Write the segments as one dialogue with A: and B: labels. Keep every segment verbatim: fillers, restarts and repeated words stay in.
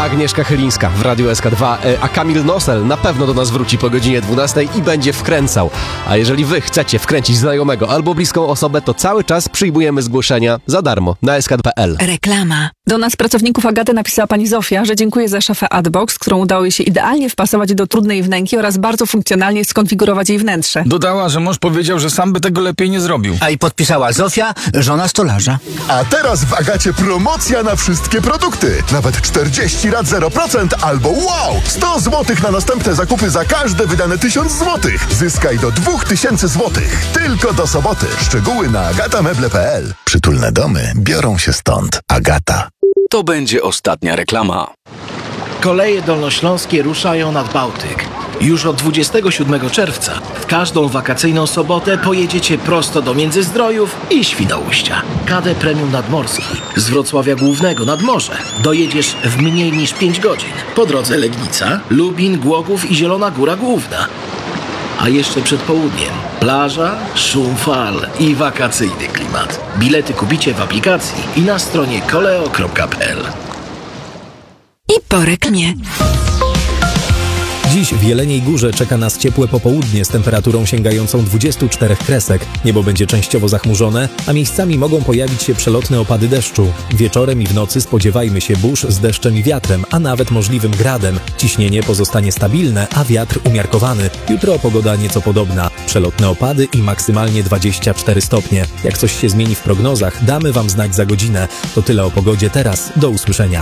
A: Agnieszka Chylińska w Radiu S K dwa, a Kamil Nosel na pewno do nas wróci po godzinie dwunastej i będzie wkręcał. A jeżeli wy chcecie wkręcić znajomego albo bliską osobę, to cały czas przyjmujemy zgłoszenia za darmo na S K kropka P L.
B: Reklama. Do nas, pracowników Agaty, napisała pani Zofia, że dziękuję za szafę Adbox, którą udało jej się idealnie wpasować do trudnej wnęki oraz bardzo funkcjonalnie skonfigurować jej wnętrze.
C: Dodała, że mąż powiedział, że sam by tego lepiej nie zrobił.
D: A i podpisała Zofia, żona stolarza.
E: A teraz w Agacie promocja na wszystkie produkty. Nawet czterdzieści rat zero procent albo wow! sto złotych na następne zakupy za każde wydane tysiąc złotych. Zyskaj do dwa tysiące złotych. Tylko do soboty. Szczegóły na agatameble kropka P L. Przytulne domy biorą się stąd. Agata.
F: To będzie ostatnia reklama.
G: Koleje dolnośląskie ruszają nad Bałtyk. Już od dwudziestego siódmego czerwca w każdą wakacyjną sobotę pojedziecie prosto do Międzyzdrojów i Świnoujścia. K D Premium Nadmorski z Wrocławia Głównego nad morze dojedziesz w mniej niż pięć godzin. Po drodze Legnica, Lubin, Głogów i Zielona Góra Główna. A jeszcze przed południem plaża, szum fal i wakacyjny klimat. Bilety kupicie w aplikacji i na stronie koleo kropka p l.
B: I po reklamie.
H: Dziś w Jeleniej Górze czeka nas ciepłe popołudnie z temperaturą sięgającą dwudziestu czterech kresek. Niebo będzie częściowo zachmurzone, a miejscami mogą pojawić się przelotne opady deszczu. Wieczorem i w nocy spodziewajmy się burz z deszczem i wiatrem, a nawet możliwym gradem. Ciśnienie pozostanie stabilne, a wiatr umiarkowany. Jutro pogoda nieco podobna. Przelotne opady i maksymalnie dwadzieścia cztery stopnie. Jak coś się zmieni w prognozach, damy wam znać za godzinę. To tyle o pogodzie teraz. Do usłyszenia.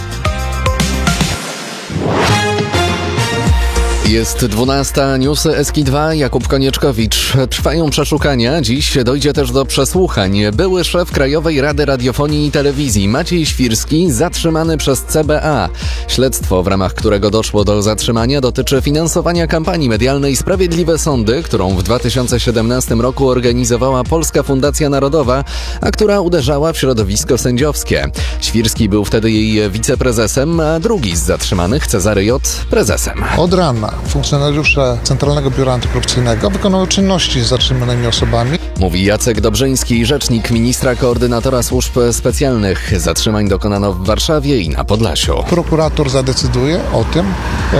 F: Jest dwunasta, newsy S K dwa, Jakub Konieczkowicz. Trwają przeszukania, dziś dojdzie też do przesłuchań. Były szef Krajowej Rady Radiofonii i Telewizji Maciej Świrski zatrzymany przez C B A. Śledztwo, w ramach którego doszło do zatrzymania, dotyczy finansowania kampanii medialnej Sprawiedliwe Sądy, którą w dwa tysiące siedemnastym roku organizowała Polska Fundacja Narodowa, a która uderzała w środowisko sędziowskie. Świrski był wtedy jej wiceprezesem, a drugi z zatrzymanych, Cezary J., prezesem.
I: Od rana funkcjonariusze Centralnego Biura Antykorupcyjnego wykonują czynności z zatrzymanymi osobami.
F: Mówi Jacek Dobrzyński, rzecznik ministra koordynatora służb specjalnych. Zatrzymań dokonano w Warszawie i na Podlasiu.
I: Prokurator zadecyduje o tym,